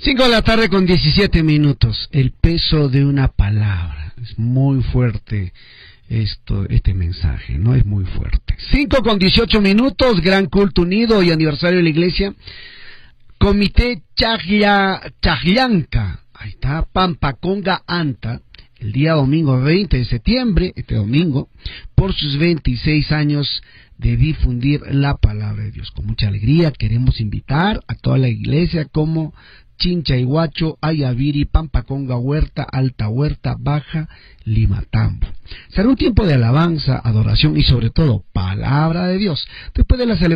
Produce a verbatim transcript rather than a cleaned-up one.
Cinco de la tarde con diecisiete minutos. El peso de una palabra. Es muy fuerte esto, este mensaje, ¿no? Es muy fuerte. Cinco con dieciocho minutos. Gran culto unido y aniversario de la iglesia. Comité Chaglia, Chagllanca. Ahí está. Pampaconga Anta. El día domingo veinte de septiembre, este domingo, por sus veintiséis años de difundir la palabra de Dios. Con mucha alegría queremos invitar a toda la iglesia como Chinchayhuacho, Ayaviri, Pampaconga, Huerta, Alta Huerta, Baja, Limatambo. Será un tiempo de alabanza, adoración y sobre todo palabra de Dios. Después de la celebración